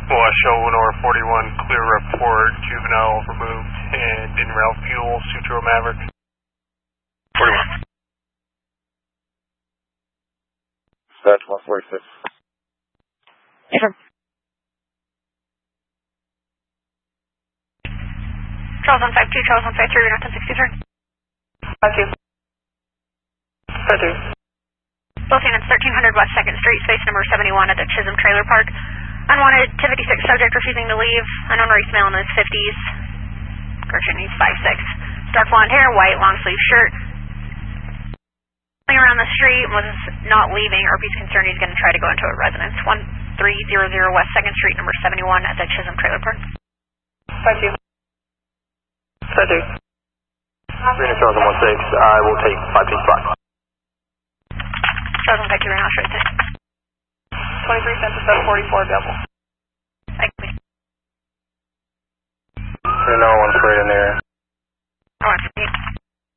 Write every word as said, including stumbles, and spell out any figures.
Washoe, Lenore forty-one, clear report, juvenile removed, and in route fuel, Sutro Maverick. forty-one. Dispatch one forty-six. Affirm. Charles one five two, Charles one five three, North ten sixty-three. five two. five three. Both units thirteen hundred West second Street, space number seventy-one at the Chisholm Trailer Park. Unwanted activity six subject refusing to leave. Unknown race male in his fifties. Correction, he's five six. Dark blonde hair, white long sleeve shirt. Going around the street, was not leaving. R P's concerned he's going to try to go into a residence. one three zero zero West second Street, number seventy-one at the Chisholm Trailer Park. five two. five three. Reno Charles one six, I will take five two spot. Charles one five two, Reno, straight six. twenty-three Census seven forty-four available. Thank you. Reno one straight in there. I want to